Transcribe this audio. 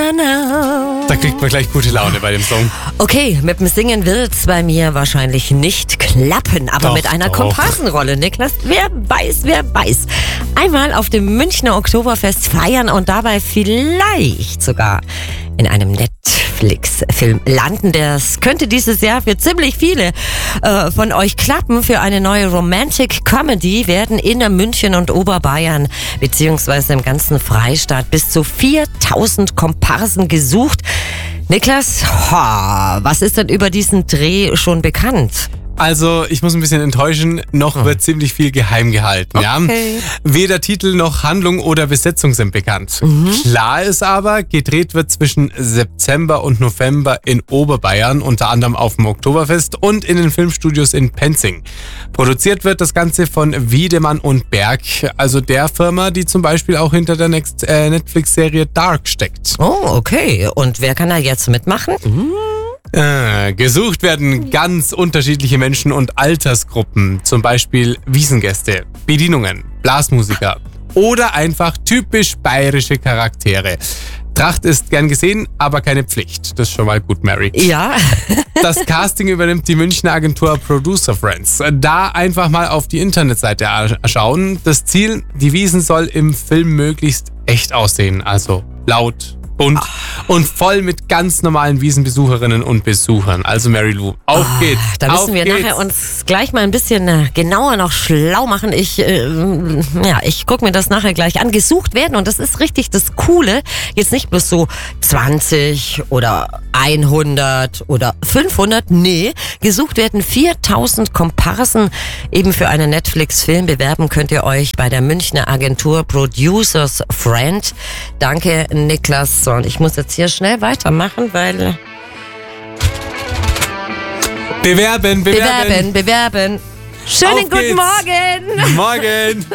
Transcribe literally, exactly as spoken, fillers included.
na, na. Da kriegt man gleich gute Laune bei dem Song. Okay, mit dem Singen wird's bei mir wahrscheinlich nicht klappen, aber Doch, mit einer doch. Komparsenrolle, Niklas, wer weiß, wer weiß. Einmal auf dem Münchner Oktoberfest feiern und dabei vielleicht sogar in einem Netflix-Film landen. Das könnte dieses Jahr für ziemlich viele äh, von euch klappen. Für eine neue Romantic Comedy werden in München und Oberbayern beziehungsweise im ganzen Freistaat bis zu viertausend Komparsen gesucht. Niklas, ha, was ist denn über diesen Dreh schon bekannt? Also, ich muss ein bisschen enttäuschen, noch wird ziemlich viel geheim gehalten. Ja? Okay. Weder Titel noch Handlung oder Besetzung sind bekannt. Mhm. Klar ist aber, gedreht wird zwischen September und November in Oberbayern, unter anderem auf dem Oktoberfest und in den Filmstudios in Penzing. Produziert wird das Ganze von Wiedemann und Berg, also der Firma, die zum Beispiel auch hinter der Next, äh, Netflix-Serie Dark steckt. Oh, okay. Und wer kann da jetzt mitmachen? Mhm. Äh, gesucht werden ganz unterschiedliche Menschen und Altersgruppen, zum Beispiel Wiesengäste, Bedienungen, Blasmusiker oder einfach typisch bayerische Charaktere. Tracht ist gern gesehen, aber keine Pflicht. Das ist schon mal gut, Mary. Ja. Das Casting übernimmt die Münchner Agentur Producer Friends. Da einfach mal auf die Internetseite schauen. Das Ziel, die Wiesn soll im Film möglichst echt aussehen, also laut, bunt und voll mit ganz normalen Wiesenbesucherinnen und Besuchern. Also Mary Lou, auf Oh, geht's. Da müssen auf wir geht's. nachher uns gleich mal ein bisschen äh, genauer noch schlau machen. Ich, äh, ja, ich gucke mir das nachher gleich an. Gesucht werden, und das ist richtig das Coole, jetzt nicht bloß so zwanzig oder hundert oder fünfhundert, nee, gesucht werden viertausend Komparsen eben für einen Netflix-Film. Bewerben könnt ihr euch bei der Münchner Agentur Producers Friend. Danke, Niklas. So, und ich muss jetzt hier schnell weitermachen, weil... Bewerben, bewerben. Bewerben, bewerben. Schönen Auf guten geht's. Morgen. Morgen.